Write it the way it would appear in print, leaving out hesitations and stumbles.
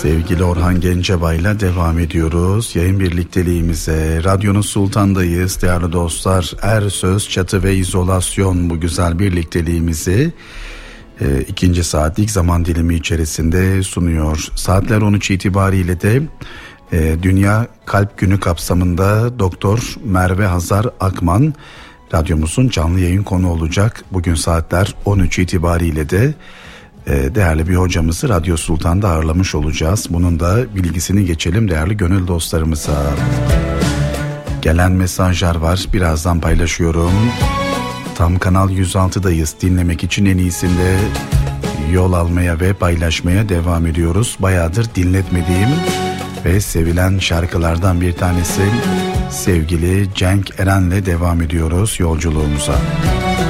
Sevgili Orhan Gencebay'la devam ediyoruz. Yayın birlikteliğimize. Radyonun Sultan'dayız değerli dostlar. Er Söz, Çatı ve İzolasyon bu güzel birlikteliğimizi ikinci saatlik zaman dilimi içerisinde sunuyor. Saatler 13 itibariyle de Dünya Kalp Günü kapsamında Doktor Merve Hazar Akman radyomuzun canlı yayın konu olacak. Bugün saatler 13 itibariyle de değerli bir hocamızı Radyo Sultan'da ağırlamış olacağız. Bunun da bilgisini geçelim değerli gönül dostlarımıza. Gelen mesajlar var, birazdan paylaşıyorum. Tam Kanal 106'dayız. Dinlemek için en iyisinde yol almaya ve paylaşmaya devam ediyoruz. Bayağıdır dinletmediğim ve sevilen şarkılardan bir tanesi sevgili Cenk Eren'le devam ediyoruz yolculuğumuza.